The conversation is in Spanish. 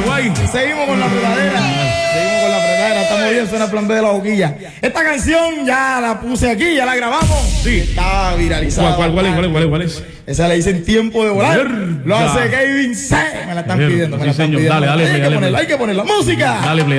guay. Seguimos con la verdadera. Seguimos con la verdadera. Estamos bien, suena el plan B de la boquilla. Esta canción ya la puse aquí, ya la grabamos. Sí. Está viralizada. ¿Cuál es? Esa le dicen Tiempo de Volar. Lo hace Kevin C. Me la están pidiendo. Sí, señor. Dale, hay que poner la música. Dale, play.